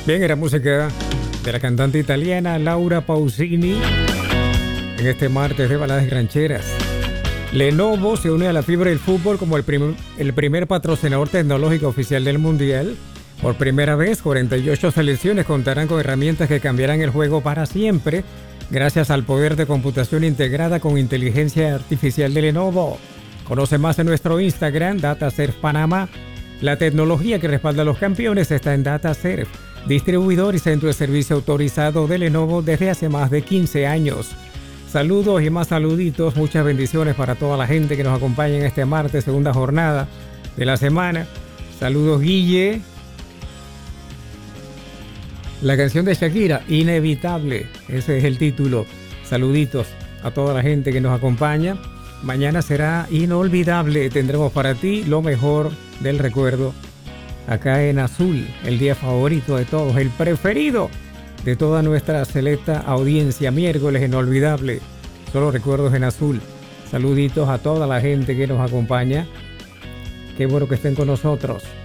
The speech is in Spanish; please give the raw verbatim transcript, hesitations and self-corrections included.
Bien, era música de la cantante italiana Laura Pausini en este martes de baladas y rancheras. Lenovo se une a la fibra del fútbol como el, prim el primer patrocinador tecnológico oficial del Mundial. Por primera vez, cuarenta y ocho selecciones contarán con herramientas que cambiarán el juego para siempre, gracias al poder de computación integrada con inteligencia artificial de Lenovo. Conoce más en nuestro Instagram, DataServe Panamá. La tecnología que respalda a los campeones está en DataServe, distribuidor y centro de servicio autorizado de Lenovo desde hace más de quince años. Saludos y más saluditos, muchas bendiciones para toda la gente que nos acompaña en este martes, segunda jornada de la semana. Saludos, Guille. La canción de Shakira, Inevitable, ese es el título. Saluditos a toda la gente que nos acompaña. Mañana será inolvidable, tendremos para ti lo mejor del recuerdo. Acá en Azul, el día favorito de todos, el preferido de toda nuestra selecta audiencia. Miércoles inolvidable, solo recuerdos en Azul. Saluditos a toda la gente que nos acompaña. Qué bueno que estén con nosotros.